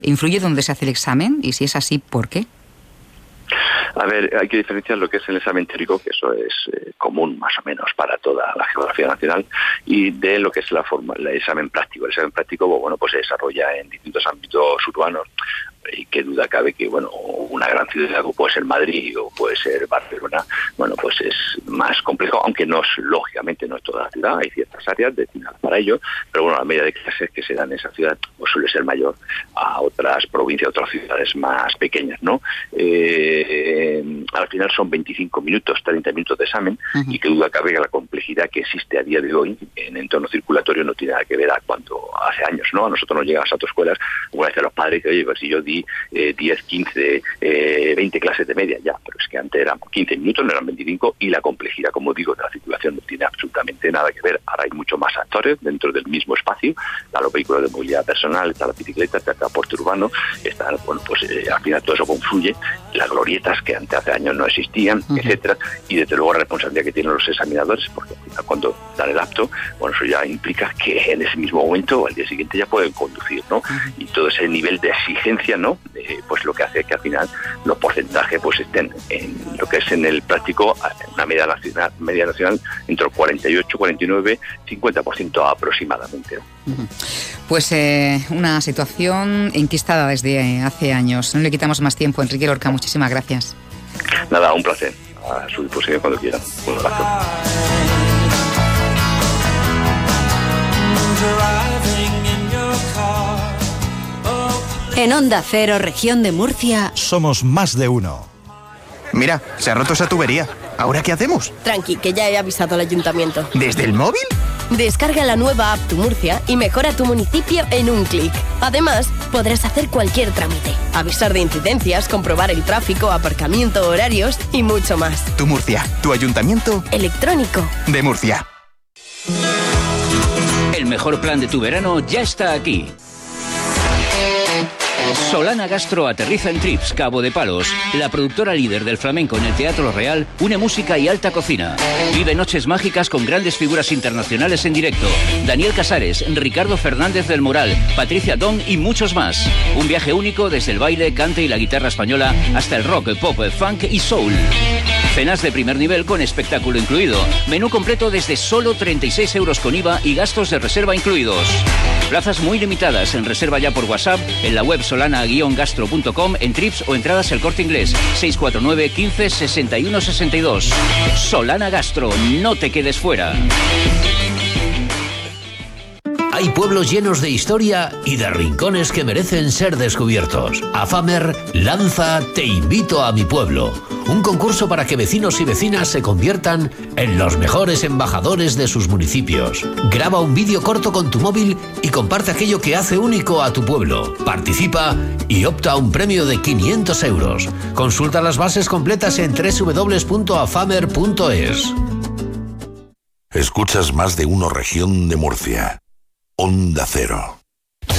¿Influye dónde se hace el examen? Y si es así, ¿por qué? A ver, hay que diferenciar lo que es el examen teórico, que eso es común más o menos para toda la geografía nacional, y de lo que es el examen práctico. El examen práctico, bueno, pues se desarrolla en distintos ámbitos urbanos, y qué duda cabe que, bueno, una gran ciudad como puede ser Madrid o puede ser Barcelona, bueno, pues es más complejo, aunque lógicamente no es toda la ciudad, hay ciertas áreas destinadas para ello, pero bueno, la media de clases que se dan en esa ciudad pues suele ser mayor a otras provincias, otras ciudades más pequeñas, ¿no? Al final son 25 minutos, 30 minutos de examen, y qué duda cabe que la complejidad que existe a día de hoy en entorno circulatorio no tiene nada que ver a cuando hace años, ¿no? A nosotros nos llegan a las autoescuelas, como decían los padres, que oye, pues si yo di 10, 15, 20 clases de media, ya, pero es que antes eran 15 minutos, no eran 25, y la complejidad, como digo, de la circulación no tiene absolutamente nada que ver. Ahora hay mucho más actores dentro del mismo espacio, están los vehículos de movilidad personal, está la bicicleta, está el transporte urbano, está, bueno, pues al final todo eso confluye, las glorietas que antes hace años no existían, etcétera, y desde luego la responsabilidad que tienen los examinadores, porque al final cuando dan el apto, bueno, eso ya implica que en ese mismo momento o al día siguiente ya pueden conducir, ¿no? Y todo ese nivel de exigencia, ¿no? Pues lo que hace que al final los porcentajes pues estén en lo que es en el práctico una media nacional entre el 48, 49, 50% aproximadamente, ¿no? Pues una situación enquistada desde hace años. No le quitamos más tiempo. Enrique Lorca, muchísimas gracias. Nada, un placer. A su disposición cuando quieran. Un abrazo. En Onda Cero, región de Murcia, somos más de uno. Mira, se ha roto esa tubería. ¿Ahora qué hacemos? Tranqui, que ya he avisado al ayuntamiento. ¿Desde el móvil? Descarga la nueva app Tu Murcia y mejora tu municipio en un clic. Además, podrás hacer cualquier trámite, avisar de incidencias, comprobar el tráfico, aparcamiento, horarios y mucho más. Tu Murcia, tu ayuntamiento electrónico de Murcia. El mejor plan de tu verano ya está aquí. Solana Gastro aterriza en Trips, Cabo de Palos. La productora líder del flamenco en el Teatro Real une música y alta cocina. Vive noches mágicas con grandes figuras internacionales en directo. Daniel Casares, Ricardo Fernández del Moral, Patricia Don y muchos más. Un viaje único desde el baile, cante y la guitarra española hasta el rock, pop, funk y soul. Cenas de primer nivel con espectáculo incluido. Menú completo desde solo 36 euros con IVA y gastos de reserva incluidos. Plazas muy limitadas. En reserva ya por WhatsApp, en la web solana-gastro.com, en Trips o entradas El Corte Inglés. 649 15 61 62. Solana Gastro, no te quedes fuera. Hay pueblos llenos de historia y de rincones que merecen ser descubiertos. AFAMER lanza Te invito a mi pueblo, un concurso para que vecinos y vecinas se conviertan en los mejores embajadores de sus municipios. Graba un vídeo corto con tu móvil y comparte aquello que hace único a tu pueblo. Participa y opta a un premio de 500 euros. Consulta las bases completas en www.afamer.es. Escuchas Más de Uno, región de Murcia. Onda Cero.